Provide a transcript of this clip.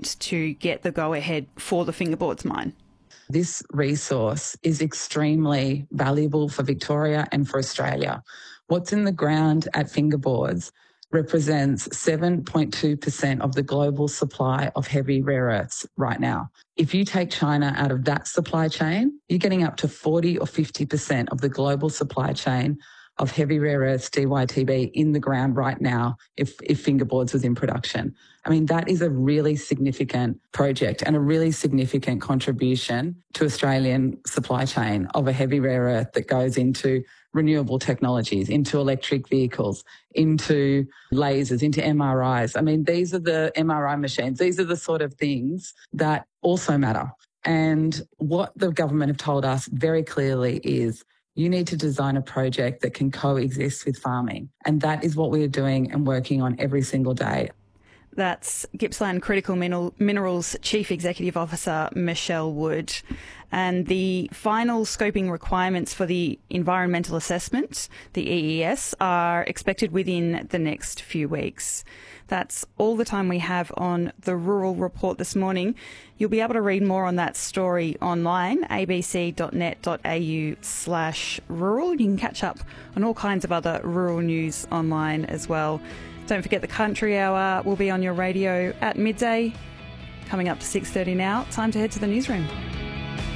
to get the go-ahead for the fingerboards mine? This resource is extremely valuable for Victoria and for Australia. What's in the ground at Fingerboards represents 7.2% of the global supply of heavy rare earths right now. If you take China out of that supply chain, you're getting up to 40 or 50% of the global supply chain of heavy rare earths, DyTb, in the ground right now if Fingerboards was in production. I mean, that is a really significant project and a really significant contribution to Australian supply chain of a heavy rare earth that goes into renewable technologies, into electric vehicles, into lasers, into MRIs. I mean, these are the MRI machines. These are the sort of things that also matter. And what the government have told us very clearly is you need to design a project that can coexist with farming. And that is what we are doing and working on every single day. That's Gippsland Critical Minerals Chief Executive Officer Michelle Wood. And the final scoping requirements for the environmental assessment, the EES, are expected within the next few weeks. That's all the time we have on the Rural Report this morning. You'll be able to read more on that story online, abc.net.au/rural. You can catch up on all kinds of other rural news online as well. Don't forget the Country Hour will be on your radio at midday. Coming up to 6:30 now. Time to head to the newsroom.